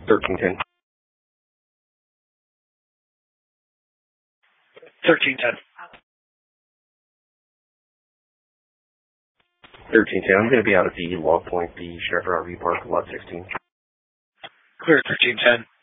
1310. 1310. 1310. I'm going to be out at the log point, the Sheriff RV Park, lot 16. Clear 1310.